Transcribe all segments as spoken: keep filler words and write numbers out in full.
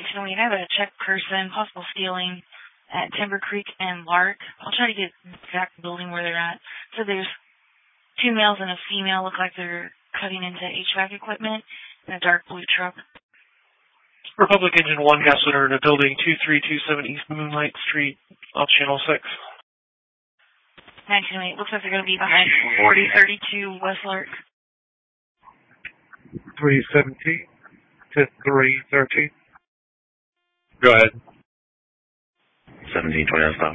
nineteen oh eight, I have a check person, possible stealing at Timber Creek and Lark. I'll try to get the exact building where they're at. So there's two males and a female, look like they're cutting into H V A C equipment in a dark blue truck. Republic Engine one, gas center in a building, two three two seven East Moonlight Street, off Channel six. nineteen oh eight, looks like they're going to be behind forty thirty-two West Lark. three seventeen to three thirteen. Go ahead. seventeen twenty, stop.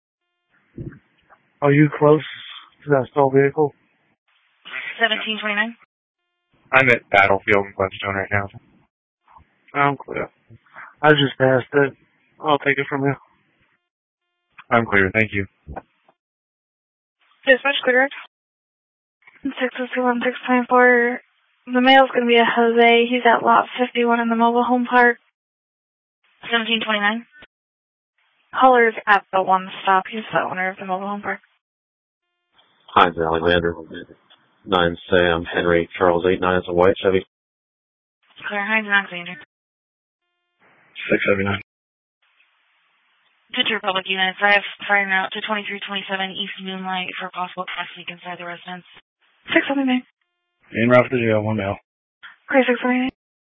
Are you close to that stall vehicle? seventeen twenty-nine. I'm at Battlefield in Gladstone right now. I'm clear. I just passed it. I'll take it from you. I'm clear, thank you. Dispatch clear. six oh two one six twenty-four. The male's going to be a Jose. He's at lot fifty-one in the mobile home park. seventeen twenty-nine. Holler's at the one stop. He's the owner of the mobile home park. Hines Alexander. nine Sam Henry Charles eight nine is a white Chevy. Clear. Hines and Alexander. six seventy-nine. Picture Republic units. I have firing out to twenty-three twenty-seven East Moonlight for possible traffic inside the residence. six seventy-nine. In route to the jail, one male. Clear six seventy-nine.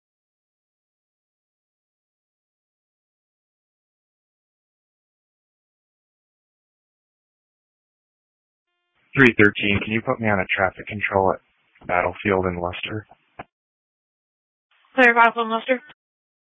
three thirteen, can you put me on a traffic control at Battlefield in Leicester? Clear Battlefield Leicester.